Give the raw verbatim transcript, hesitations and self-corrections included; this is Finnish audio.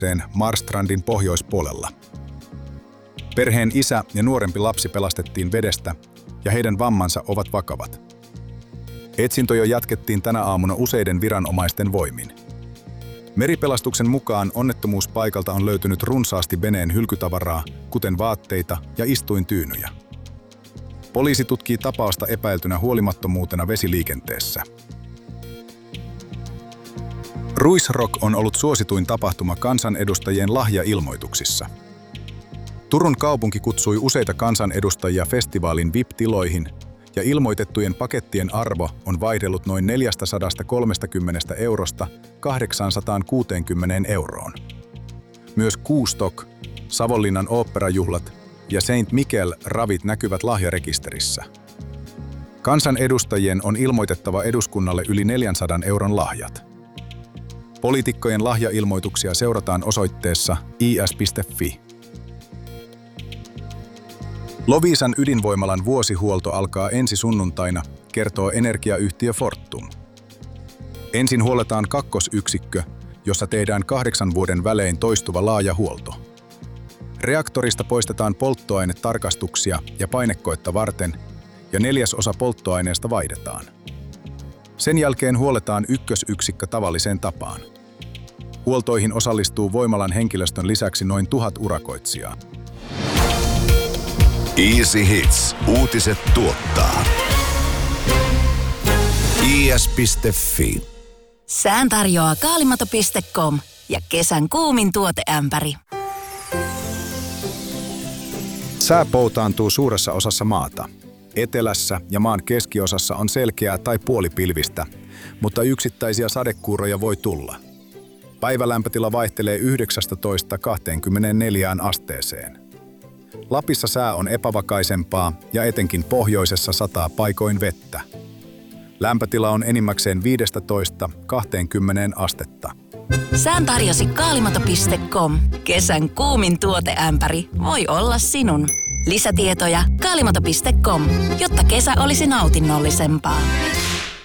Marstrandin pohjoispuolella. Perheen isä ja nuorempi lapsi pelastettiin vedestä ja heidän vammansa ovat vakavat. Etsintöjä jatkettiin tänä aamuna useiden viranomaisten voimin. Meripelastuksen mukaan onnettomuuspaikalta on löytynyt runsaasti veneen hylkytavaraa, kuten vaatteita ja istuintyynyjä. Poliisi tutkii tapausta epäiltynä huolimattomuutena vesiliikenteessä. Ruisrock on ollut suosituin tapahtuma kansanedustajien lahjailmoituksissa. Turun kaupunki kutsui useita kansanedustajia festivaalin V I P-tiloihin, ja ilmoitettujen pakettien arvo on vaihdellut noin neljäsataakolmekymmentä eurosta kahdeksansataakuusikymmentä euroon. Myös Kuustok, Savonlinnan oopperajuhlat ja Saint Michael ravit näkyvät lahjarekisterissä. Kansanedustajien on ilmoitettava eduskunnalle yli neljänsadan euron lahjat. Poliitikkojen lahjailmoituksia seurataan osoitteessa i s piste f i. Loviisan ydinvoimalan vuosihuolto alkaa ensi sunnuntaina, kertoo energiayhtiö Fortum. Ensin huolletaan kakkosyksikkö, jossa tehdään kahdeksan vuoden välein toistuva laaja huolto. Reaktorista poistetaan polttoainetarkastuksia ja painekoetta varten, ja neljäsosa polttoaineesta vaihdetaan. Sen jälkeen huolletaan ykkösyksikkö tavalliseen tapaan. Huoltoihin osallistuu voimalan henkilöstön lisäksi noin tuhat urakoitsijaa. Easy Hits. Uutiset tuottaa. i s piste f i. Sään tarjoaa kaalimato piste com ja kesän kuumin tuoteämpäri. Sää poutaantuu suuressa osassa maata. Etelässä ja maan keskiosassa on selkeää tai puolipilvistä, mutta yksittäisiä sadekuuroja voi tulla. Päivälämpötila vaihtelee yhdeksästätoista kahteenkymmeneenneljään asteeseen. Lapissa sää on epävakaisempaa ja etenkin pohjoisessa sataa paikoin vettä. Lämpötila on enimmäkseen viidestätoista kahteenkymmeneen astetta. Sään tarjosi kaalimato piste com. Kesän kuumin tuoteämpäri voi olla sinun. Lisätietoja kaalimato piste com, jotta kesä olisi nautinnollisempaa.